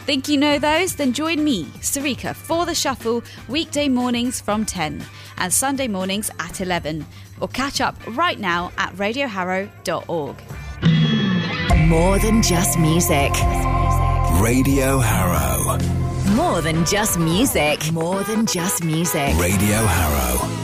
Think you know those? Then join me, Sarika, for The Shuffle weekday mornings from 10 and Sunday mornings at 11. Or catch up right now at radioharrow.org. More than just music. Radio Harrow. More than just music. More than just music. Radio Harrow.